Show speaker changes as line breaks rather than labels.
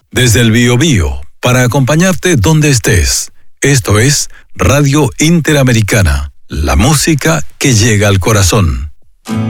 Desde el Biobío, para acompañarte donde estés. Esto es Radio Interamericana, la música que llega al corazón.